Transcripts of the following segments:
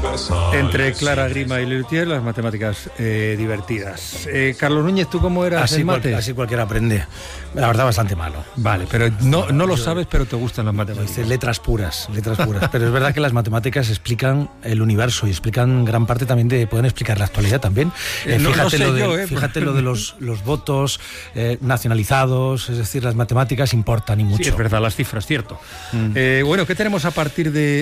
Entre Clara Grima y Lelutier, las matemáticas divertidas. Carlos Núñez, ¿tú cómo eras en mates? Así cualquiera aprende. La verdad, bastante malo. Vale, pero no lo sabes, pero te gustan las matemáticas. Letras puras. Pero es verdad que las matemáticas explican el universo y explican gran parte también pueden explicar la actualidad también. Fíjate lo de los votos nacionalizados, es decir, las matemáticas importan y mucho. Sí, es verdad, las cifras, cierto. Bueno, ¿qué tenemos a partir de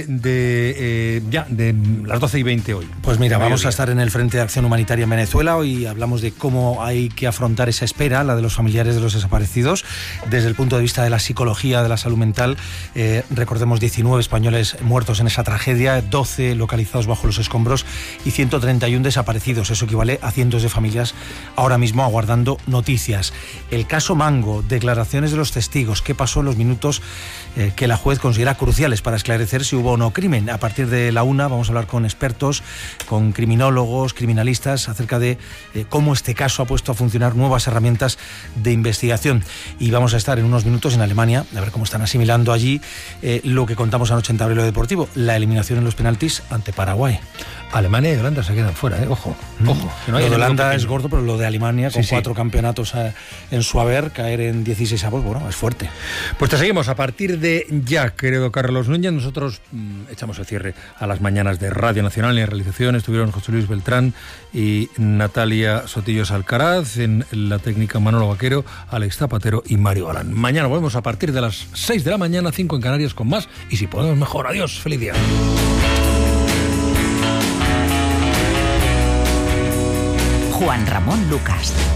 las 12:20 hoy? Pues mira, vamos a estar en el Frente de Acción Humanitaria en Venezuela. Hoy hablamos de cómo hay que afrontar esa espera, la de los familiares de los desaparecidos, desde el punto de vista de la psicología, de la salud mental. Recordemos 19 españoles muertos en esa tragedia, 12 localizados bajo los escombros y 131 desaparecidos. Eso equivale a cientos de familias ahora mismo aguardando noticias. El caso Mango, declaraciones de los testigos, qué pasó en los minutos que la juez considera cruciales para esclarecer si hubo o no crimen. A partir de la 1 vamos a hablar con expertos, con criminólogos, criminalistas, acerca de cómo este caso ha puesto a funcionar nuevas herramientas de investigación. Y vamos a estar en unos minutos en Alemania, a ver cómo están asimilando allí lo que contamos anoche en Tablero Deportivo, la eliminación en los penaltis ante Paraguay. Alemania y Holanda se quedan fuera, ojo. Que no lo de Holanda es gordo, pero lo de Alemania, con 4 campeonatos en su haber, caer en 16avos, bueno, es fuerte. Pues te seguimos a partir de ya, querido Carlos Núñez. Nosotros echamos el cierre a las mañanas de Radio Nacional. En realización estuvieron José Luis Beltrán y Natalia Sotillos Alcaraz, en la técnica Manolo Vaquero, Alex Zapatero y Mario Galán. Mañana volvemos a partir de las 6 de la mañana, 5 en Canarias, con más, y si podemos mejor. Adiós, feliz día. Juan Ramón Lucas.